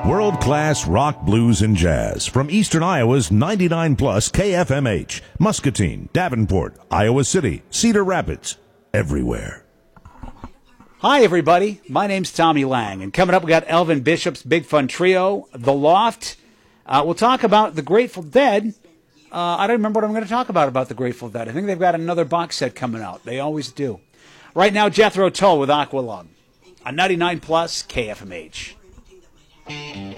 World-class rock, blues, and jazz from Eastern Iowa's 99 plus KFMH, Muscatine, Davenport, Iowa City, Cedar Rapids, everywhere. Hi, everybody. My name's Tommy Lang, and coming up, we got Elvin Bishop's Big Fun Trio, The Loft. We'll talk about the Grateful Dead. I don't remember what I'm going to talk about the Grateful Dead. I think they've got another box set coming out. They always do. Right now, Jethro Tull with Aqualung on 99 plus KFMH.